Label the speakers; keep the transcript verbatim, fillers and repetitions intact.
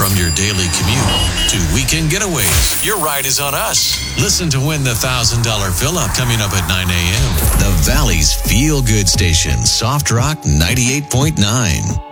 Speaker 1: From your daily commute to weekend getaways, your ride is on us. Listen to win the one thousand dollars Villa coming up at nine a.m. The Valley's feel-good station, Soft Rock ninety-eight point nine.